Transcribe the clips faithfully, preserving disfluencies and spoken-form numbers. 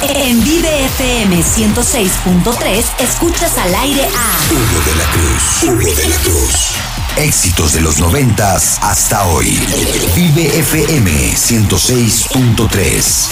En Vive F M ciento seis punto tres escuchas al aire a Hugo de la Cruz. Hugo de la Cruz. Éxitos de los noventas hasta hoy. Vive F M ciento seis punto tres.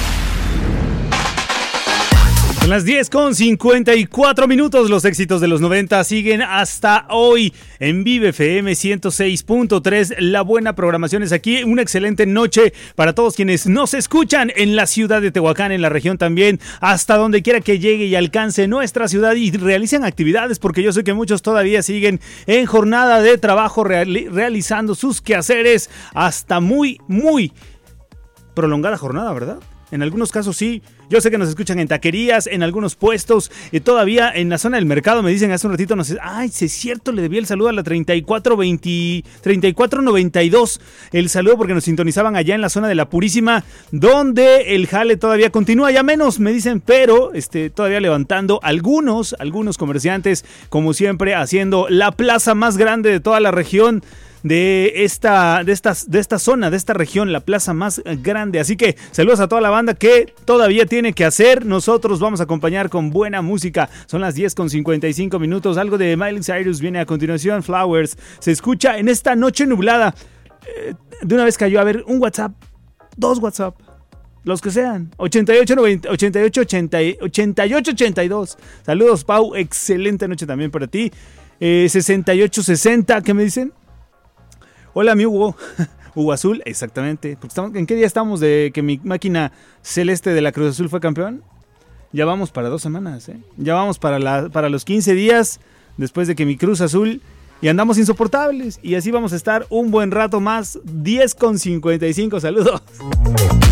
Son las diez con cincuenta y cuatro minutos. Los éxitos de los noventa siguen hasta hoy en Vive F M ciento seis punto tres. La buena programación es aquí. Una excelente noche para todos quienes nos escuchan en la ciudad de Tehuacán, en la región también, hasta donde quiera que llegue y alcance nuestra ciudad y realicen actividades, porque yo sé que muchos todavía siguen en jornada de trabajo reali- realizando sus quehaceres hasta muy, muy prolongada jornada, ¿verdad? En algunos casos sí. Yo sé que nos escuchan en taquerías, en algunos puestos, y todavía en la zona del mercado me dicen hace un ratito, no sé, ay, sí es cierto, le debía el saludo a la treinta y cuatro veinte, treinta y cuatro noventa y dos, el saludo porque nos sintonizaban allá en la zona de La Purísima, donde el jale todavía continúa, ya menos me dicen, pero este, todavía levantando algunos, algunos comerciantes, como siempre, haciendo la plaza más grande de toda la región, de esta, de, esta, de esta zona, de esta región, la plaza más grande. Así que saludos a toda la banda que todavía tiene que hacer. Nosotros vamos a acompañar con buena música. Son las diez con cincuenta y cinco minutos. Algo de Miley Cyrus viene a continuación. Flowers se escucha en esta noche nublada. Eh, de una vez cayó, a ver, un WhatsApp, dos WhatsApp, los que sean, ochenta y ocho noventa, ochenta y ocho ochenta, ochenta y ocho ochenta y dos. Saludos, Pau, excelente noche también para ti. eh, sesenta y ocho sesenta, ¿qué me dicen? Hola, mi Hugo. Hugo Azul, exactamente. Porque estamos, ¿en qué día estamos de que mi máquina celeste de la Cruz Azul fue campeón? Ya vamos para dos semanas, ¿eh? Ya vamos para, la, para los quince días después de que mi Cruz Azul... Y andamos insoportables. Y así vamos a estar un buen rato más. diez con cincuenta y cinco, saludos.